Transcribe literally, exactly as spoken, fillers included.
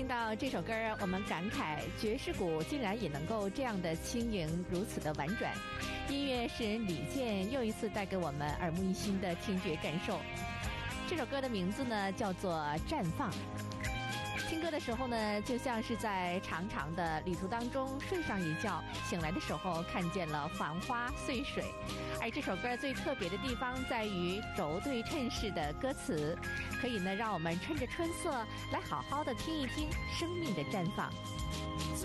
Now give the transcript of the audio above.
听到这首歌，我们感慨爵士鼓竟然也能够这样的轻盈，如此的婉转。音乐诗人李健又一次带给我们耳目一新的听觉感受。这首歌的名字呢叫做《绽放》。听歌的时候呢，就像是在长长的旅途当中睡上一觉，醒来的时候看见了繁花碎水。而这首歌最特别的地方在于轴对称式的歌词，可以呢让我们趁着春色来好好的听一听生命的绽放。